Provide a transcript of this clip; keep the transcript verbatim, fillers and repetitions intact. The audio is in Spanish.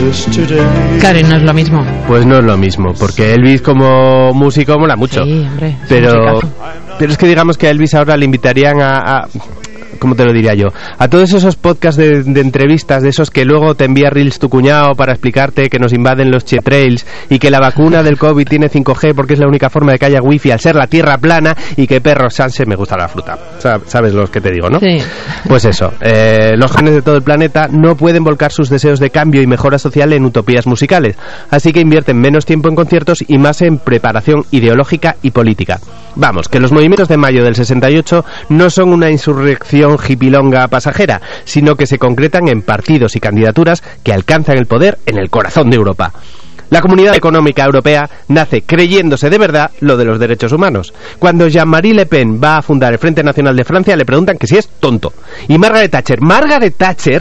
Claro, y no es lo mismo. Pues no es lo mismo, porque Elvis como músico mola mucho. Sí, hombre. Pero, pero es que digamos que a Elvis ahora le invitarían a... a ¿cómo te lo diría yo? A todos esos podcasts de, de entrevistas, de esos que luego te envía reels tu cuñado para explicarte que nos invaden los chemtrails y que la vacuna del COVID tiene cinco G porque es la única forma de que haya wifi al ser la tierra plana y que perro Sánchez me gusta la fruta. ¿Sabes lo que te digo, no? Sí. Pues eso, eh, los jóvenes de todo el planeta no pueden volcar sus deseos de cambio y mejora social en utopías musicales, así que invierten menos tiempo en conciertos y más en preparación ideológica y política. Vamos, que los movimientos de mayo del sesenta y ocho no son una insurrección hipilonga pasajera, sino que se concretan en partidos y candidaturas que alcanzan el poder en el corazón de Europa. La Comunidad Económica Europea nace creyéndose de verdad lo de los derechos humanos. Cuando Jean-Marie Le Pen va a fundar el Frente Nacional de Francia, le preguntan que si es tonto. Y Margaret Thatcher, Margaret Thatcher